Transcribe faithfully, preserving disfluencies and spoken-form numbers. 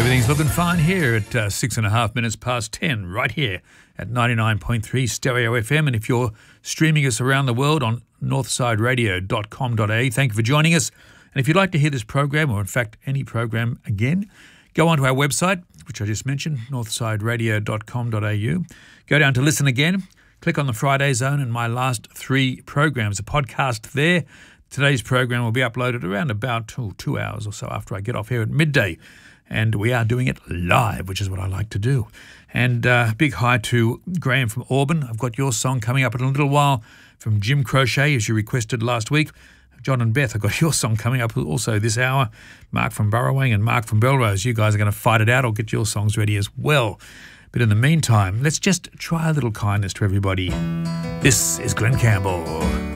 Everything's looking fine here at uh, six and a half minutes past ten, right here at ninety-nine point three Stereo F M. And if you're streaming us around the world on northside radio dot com dot a u, thank you for joining us. And if you'd like to hear this program, or in fact any program again, go onto our website, which I just mentioned, northside radio dot com dot a u. Go down to Listen Again, click on the Friday Zone and my last three programs, a podcast there. Today's program will be uploaded around about oh, two hours or so after I get off here at midday. And we are doing it live, which is what I like to do. And uh, big hi to Graham from Auburn. I've got your song coming up in a little while from Jim Crochet, as you requested last week. John and Beth, I've got your song coming up also this hour. Mark from Burrowang and Mark from Belrose. You guys are going to fight it out or get your songs ready as well. But in the meantime, let's just try a little kindness to everybody. This is Glenn Campbell.